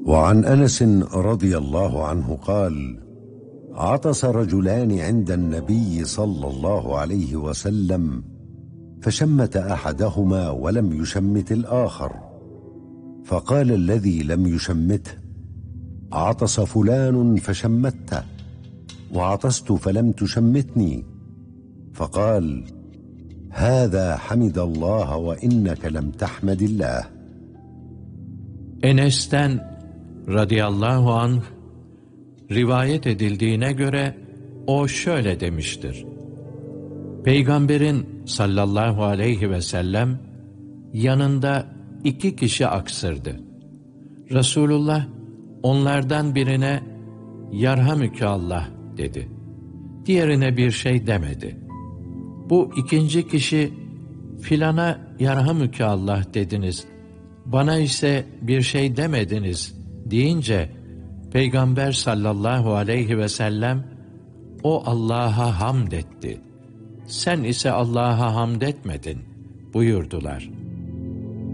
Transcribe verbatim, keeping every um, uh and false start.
وعن أنس رضي الله عنه قال: عطس رجلان عند النبي صلى الله عليه وسلم فشمت أحدهما ولم يشمت الآخر، فقال الذي لم يشمته: عطس فلان فشمته، وعطست فلم تشمتني. فقال: هذا حمد الله وإنك لم تحمد الله. Enes'ten radıyallahu anh rivayet edildiğine göre o şöyle demiştir: Peygamberin sallallahu aleyhi ve sellem yanında iki kişi aksırdı. Resulullah onlardan birine "Yarhamüke Allah" dedi. Diğerine bir şey demedi. Bu ikinci kişi "Filana yarhamüke Allah dediniz, bana ise bir şey demediniz" deyince Peygamber sallallahu aleyhi ve sellem "O Allah'a hamd etti, sen ise Allah'a hamd etmedin" buyurdular.